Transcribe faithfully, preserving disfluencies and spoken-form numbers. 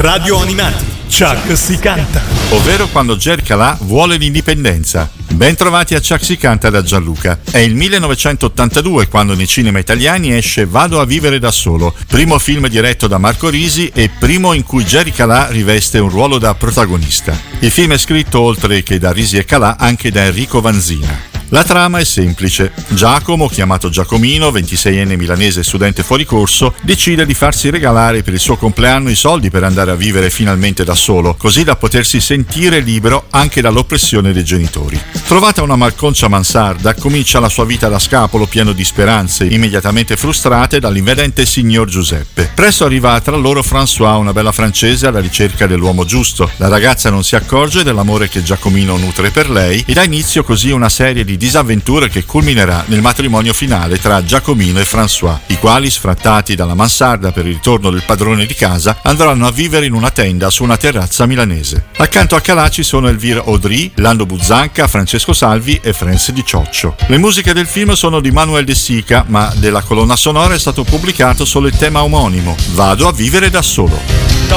Radio Animati, Chuck si canta. Ovvero quando Jerry Calà vuole l'indipendenza. Ben trovati a Chuck si canta da Gianluca. È il millenovecentottantadue quando nei cinema italiani esce Vado a vivere da solo, primo film diretto da Marco Risi e primo in cui Jerry Calà riveste un ruolo da protagonista. Il film è scritto, oltre che da Risi e Calà, anche da Enrico Vanzina. La trama è semplice. Giacomo, chiamato Giacomino, ventiseienne milanese studente fuori corso, decide di farsi regalare per il suo compleanno i soldi per andare a vivere finalmente da solo, così da potersi sentire libero anche dall'oppressione dei genitori. Trovata una malconcia mansarda, comincia la sua vita da scapolo pieno di speranze, immediatamente frustrate dall'invedente signor Giuseppe. Presto arriva tra loro François, una bella francese alla ricerca dell'uomo giusto. La ragazza non si accorge dell'amore che Giacomino nutre per lei e dà inizio così una serie di disavventure che culminerà nel matrimonio finale tra Giacomino e François, i quali, sfrattati dalla mansarda per il ritorno del padrone di casa, andranno a vivere in una tenda su una terrazza milanese. Accanto a Calà ci sono Elvire Audry, Lando Buzzanca, Francesco Salvi e Franz Di Cioccio. Le musiche del film sono di Manuel De Sica, ma della colonna sonora è stato pubblicato solo il tema omonimo, Vado a vivere da solo.